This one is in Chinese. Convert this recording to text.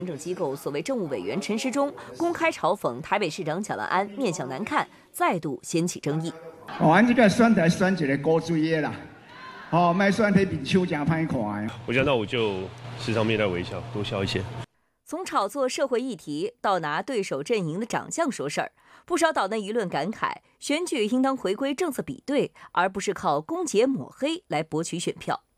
行政机构所谓政务委员陈时中公开嘲讽台北市长蒋万安面相难看，再度掀起争议。 俺这个选台选一个高水的啦，莫选迄面手真歹看的。 我想那我就时常面带微笑，多笑一些。 从炒作社会议题到拿对手阵营的长相说事儿，不少岛内舆论感慨，选举应当回归政策比对，而不是靠攻讦抹黑来博取选票。